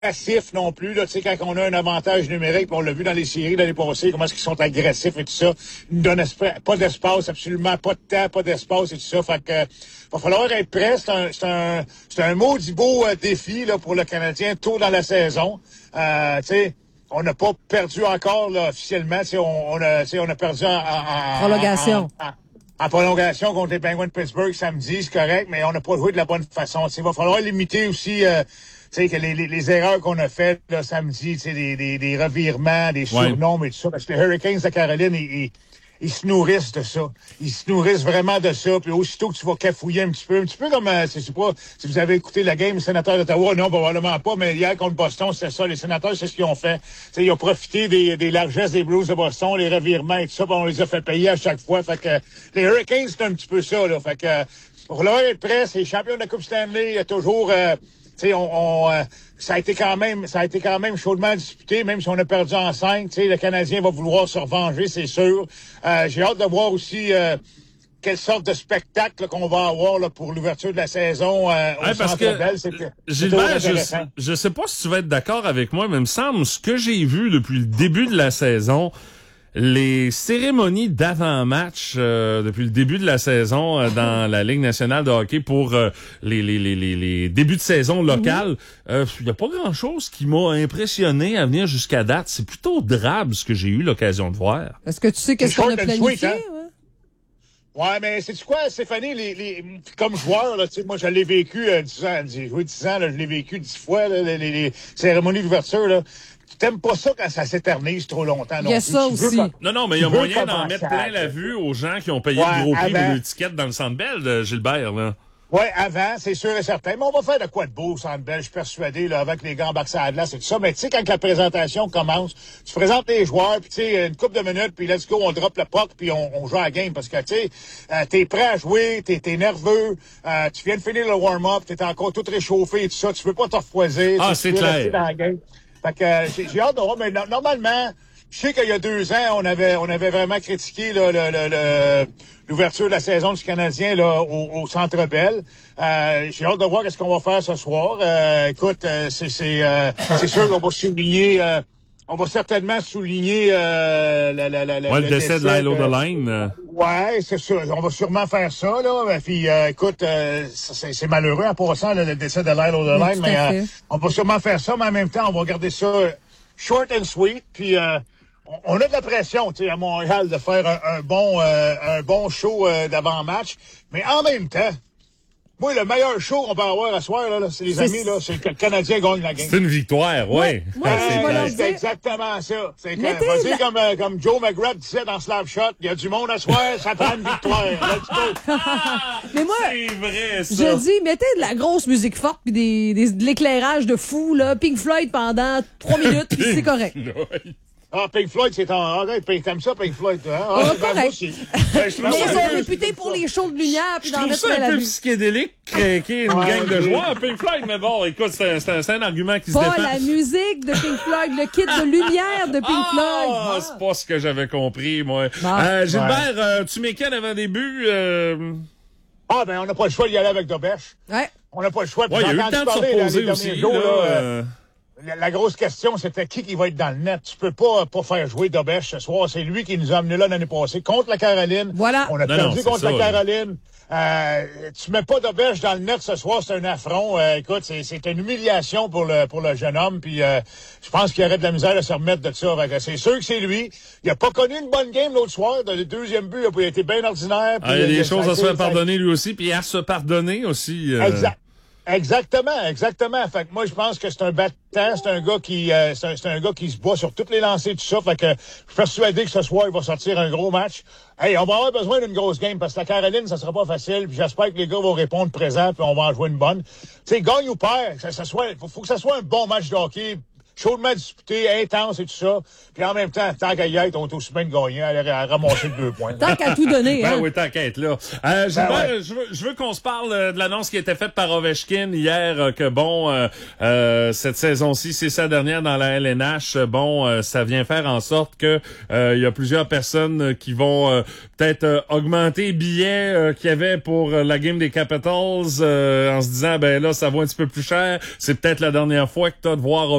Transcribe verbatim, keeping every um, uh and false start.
agressifs non plus, là, tu sais, quand on a un avantage numérique, on l'a vu dans les séries l'année passée, comment est-ce qu'ils sont agressifs et tout ça. Ils ne donnent esp- pas d'espace, absolument pas de temps, pas d'espace et tout ça. Fait que, euh, va falloir être prêt. C'est un, c'est un, c'est un maudit beau euh, défi, là, pour le Canadien, tôt dans la saison. Euh, tu sais, on n'a pas perdu encore, là, officiellement. Tu sais, on, on a, tu sais, on a perdu en, en, en prolongation. En, en, en prolongation contre les Penguins de Pittsburgh samedi, c'est correct, mais on n'a pas joué de la bonne façon. Il va falloir limiter aussi euh, que les, les, les erreurs qu'on a faites là, samedi, des, des, des revirements, des surnoms et tout ça. Parce que les Hurricanes de Caroline, ils, ils, ils se nourrissent de ça. Ils se nourrissent vraiment de ça. Puis aussitôt que tu vas cafouiller un petit peu, un petit peu comme, euh, je sais pas, si vous avez écouté la game, les Sénateurs d'Ottawa, non, probablement pas, mais hier contre Boston, c'était ça. Les Sénateurs, c'est ce qu'ils ont fait. T'sais, ils ont profité des, des largesses des Blues de Boston, les revirements et tout ça, puis on les a fait payer à chaque fois. Fait que les Hurricanes, c'est un petit peu ça, là. Fait que pour leur être prêt, c'est champion de la Coupe Stanley, il y a toujours... Euh, T'sais, on, on euh, ça a été quand même, ça a été quand même chaudement disputé, même si on a perdu en cinq. T'sais, le Canadien va vouloir se revenger, c'est sûr. Euh, j'ai hâte de voir aussi euh, quelle sorte de spectacle là, qu'on va avoir là, pour l'ouverture de la saison euh, au ouais, parce Centre que, Bell. C'est, Gilbert, je, je sais pas si tu vas être d'accord avec moi, mais il me semble ce que j'ai vu depuis le début de la saison. Les cérémonies d'avant-match euh, depuis le début de la saison euh, dans la Ligue nationale de hockey pour euh, les, les, les, les, les débuts de saison locales, il mm-hmm. euh, y a pas grand-chose qui m'a impressionné à venir jusqu'à date. C'est plutôt drabe ce que j'ai eu l'occasion de voir. Est-ce que tu sais qu'est-ce qu'on a planifié? Sweet, hein? Ouais. Ouais, mais c'est-tu quoi, Stéphanie, les, les, comme joueur, là, tu sais, moi, je l'ai vécu euh, dix ans, j'ai joué dix ans, là, je l'ai vécu dix fois, là, les, les, les cérémonies d'ouverture, là. T'aimes pas ça quand ça s'éternise trop longtemps, non? Il y a ça aussi. Pas... Non, non, mais il y a moyen d'en mettre plein la vue aux gens qui ont payé ouais, le gros prix pour l'étiquette dans le Centre Bell, de Gilbert, là. Oui, avant, c'est sûr et certain. Mais on va faire de quoi de beau au Centre Bell, je suis persuadé, là, avec les gants embarqués à la glace et tout ça. Mais tu sais, quand la présentation commence, tu présentes les joueurs, puis tu sais, une couple de minutes, puis let's go, on drop le puck, puis on, on joue à la game. Parce que, tu sais, euh, t'es prêt à jouer, t'es, t'es nerveux, euh, tu viens de finir le warm-up, t'es encore tout réchauffé et tout ça, tu peux pas te refroidir. Ah, c'est clair. Dans la game. Fait que euh, j'ai, j'ai hâte de voir, mais no, normalement, je sais qu'il y a deux ans, on avait on avait vraiment critiqué là, le, le, le, l'ouverture de la saison du Canadien là, au, au Centre Bell. Euh, j'ai hâte de voir qu'est-ce qu'on va faire ce soir. Euh, écoute, euh, c'est c'est, euh, c'est sûr qu'on va souligner, euh, on va certainement souligner euh, la, la, la, ouais, le, le décès, décès de Lyle O'Doline. Euh... Ouais, c'est sûr. On va sûrement faire ça, là. Puis, euh, écoute, euh, c'est, c'est malheureux en passant là, le décès de Lyle O'Doline, mais euh, on va sûrement faire ça, mais en même temps, on va garder ça short and sweet. Puis, euh, on, on a de la pression, tu sais, à Montréal, de faire un, un bon, euh, un bon show euh, d'avant-match, mais en même temps. Moi, le meilleur show qu'on peut avoir à soir, là, là c'est les c'est... amis, là, c'est que le Canadien gagne la game. C'est une victoire, oui. Ouais. Moi, moi euh, c'est, c'est exactement ça. C'est que, vas-y, la... comme, euh, comme Joe McGrath disait dans Slapshot, il y a du monde à soir, ça prend une victoire. Mais moi, c'est vrai, ça. Je dis, mettez de la grosse musique forte puis des, des, de l'éclairage de fou, là, Pink Floyd pendant trois minutes, puis c'est correct. Ah, Pink Floyd, c'est en... Ah, t'aimes ça, Pink Floyd, hein? Ah, oh, correct. Aussi. Mais ils sont réputés pour les shows de lumière puis d'en mettre ça un peu psychédélique, craquer une ouais, gang de joueurs, Pink Floyd, mais bon, écoute, c'est un, c'est un, c'est un argument qui se défend. Pas la musique de Pink Floyd, le kit de lumière de Pink ah, Floyd. Ah, c'est pas ce que j'avais compris, moi. Ah. Euh, Gilbert, ouais. euh, tu m'écales avant début, euh... Ah, ben, on n'a pas le choix d'y aller avec Dobèche. Ouais. On n'a pas le choix de ouais, il y a eu le temps de se reposer aussi, jours, là. là euh... La, la grosse question, c'était qui qui va être dans le net. Tu peux pas pas faire jouer Dobèche ce soir. C'est lui qui nous a amené là l'année passée contre la Caroline. Voilà. On a non, perdu non, contre ça, la Caroline. Euh, tu mets pas Dobèche dans le net ce soir, c'est un affront. Euh, écoute, c'est, c'est une humiliation pour le pour le jeune homme. Puis euh, je pense qu'il aurait de la misère à se remettre de ça. C'est sûr que c'est lui. Il a pas connu une bonne game l'autre soir. Le deuxième but, il a été bien ordinaire. Ah, il y a des choses à se faire pardonner lui aussi, puis à se pardonner aussi. Euh... Exact. Exactement, exactement. Fait que moi, je pense que c'est un battant, c'est un gars qui, euh, c'est, un, c'est un gars qui se bat sur toutes les lancers, tout ça. Fait que je suis persuadé que ce soir, il va sortir un gros match. Hey, on va avoir besoin d'une grosse game parce que la Caroline, ça sera pas facile. Puis j'espère que les gars vont répondre présent, puis on va en jouer une bonne. Tu sais, gagne ou perd, que ça soit, faut, faut que ça soit un bon match de hockey. chaudement disputé, intense et tout ça. Puis en même temps, tant qu'à y être, on est aussi bien de gagner, à ramasser le deux points. Tant qu'à tout donner, hein? Ben oui, tant qu'à être là. Euh, Gilbert, Ben ouais. je veux, je veux qu'on se parle de l'annonce qui a été faite par Ovechkin hier, euh, que bon, euh, euh, cette saison-ci, c'est sa dernière dans la L N H. Bon, euh, ça vient faire en sorte que euh, il y a plusieurs personnes qui vont euh, peut-être euh, augmenter les billets euh, qu'il y avait pour euh, la game des Capitals euh, en se disant, ben là, ça vaut un petit peu plus cher. C'est peut-être la dernière fois que tu as de voir